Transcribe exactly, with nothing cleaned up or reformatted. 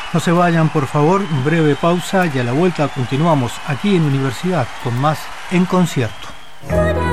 No se vayan, por favor, breve pausa y a la vuelta continuamos aquí en Universidad con más En Concierto.